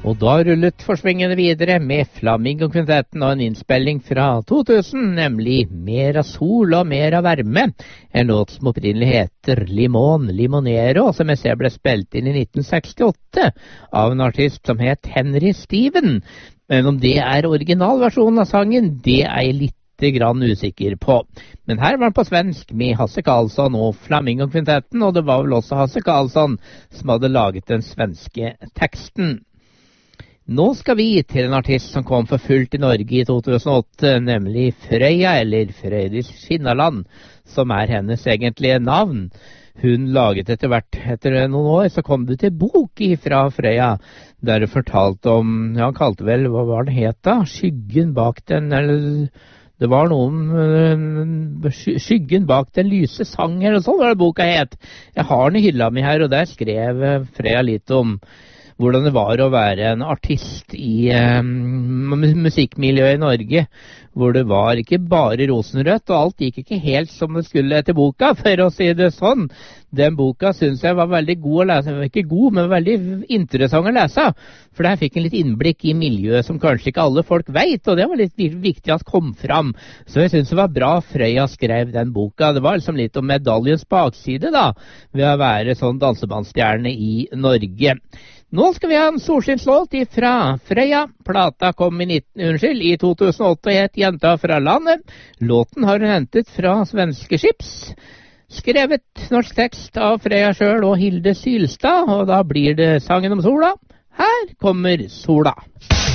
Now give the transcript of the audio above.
Og da rullet forsvingene videre med Flamingokvintetten og en innspilling fra 2000, nemlig Mer av sol og mer av varme, en låt som opprinnelig heter Limon Limonero, som jeg ser ble spilt inn i 1968 av en artist som het Henry Steven. Men om det er originalversjonen av sangen, det er jeg litt grann usikker på. Men her var den på svensk med Hasse Karlsson og Flamingokvintetten, og det var vel også Hasse Karlsson som hadde laget den svenske teksten. Nå skal vi til en artist som kom for fullt i Norge i 2008, nemlig Frøya, eller Frøydis Skinnaland, som er hennes egentlige navn. Hun laget etter noen år, så kom det til bok fra Frøya, der det fortalte om, ja, han kalte vel, hva var det het da? Skyggen bak den, eller det var noen, Skyggen bak den lyse sang, eller sånn var det boka het. Jeg har den i hylla mi her, og der skrev Frøya litt om hvordan det var å være en artist i musikkmiljøet i Norge, hvor det var ikke bare rosenrødt, og alt gikk ikke helt som det skulle etter boka, for å si det sånn. Den boka synes jeg var veldig god å lese, ikke god, men veldig interessant å lese, for der fikk en litt innblikk i miljøet som kanskje ikke alle folk vet, og det var litt viktig at kom fram. Så jeg synes det var bra Frøya skrev den boka. Det var liksom litt om medaljens bakside da, ved å være sånn dansebandstjerne i Norge. Nå skal vi ha en solskinnslåt fra Frøya. Plata kom i 2008 og het Jenta fra landet. Låten har hun hentet fra Svenske Skips. Skrevet norsk tekst av Frøya selv og Hilde Sylstad, og da blir det sangen om sola. Her kommer sola.